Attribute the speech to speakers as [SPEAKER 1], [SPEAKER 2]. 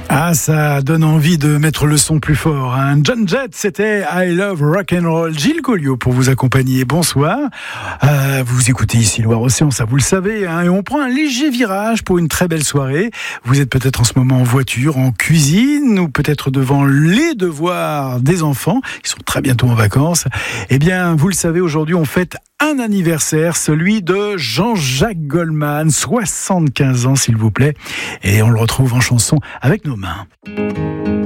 [SPEAKER 1] Ah, ça donne envie de mettre le son plus fort. Hein. John Jett, c'était I Love Rock and Roll. Gilles Colliot pour vous accompagner. Bonsoir. Vous écoutez ici Loire-Océan, ça vous le savez. Hein, et on prend un léger virage pour une très belle soirée. Vous êtes peut-être en ce moment en voiture, en cuisine, ou peut-être devant les devoirs des enfants. Ils sont très bientôt en vacances. Eh bien, vous le savez, aujourd'hui, on fête un anniversaire, celui de Jean-Jacques Goldman, 75 ans s'il vous plaît, et on le retrouve en chanson avec nos mains.